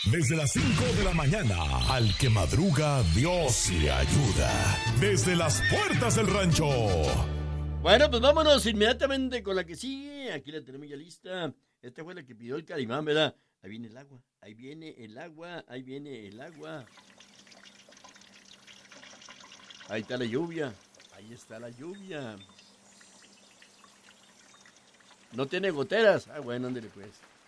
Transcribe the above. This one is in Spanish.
Desde las 5 de la mañana, al que madruga, Dios le ayuda. Desde las puertas del rancho. Bueno, pues vámonos inmediatamente con la que sigue. Aquí la tenemos ya lista. Esta fue la que pidió el Calimán, ¿verdad? Ahí viene el agua, ahí viene el agua, ahí viene el agua. Ahí está la lluvia, ahí está la lluvia. ¿No tiene goteras? Ah, bueno, ándale pues.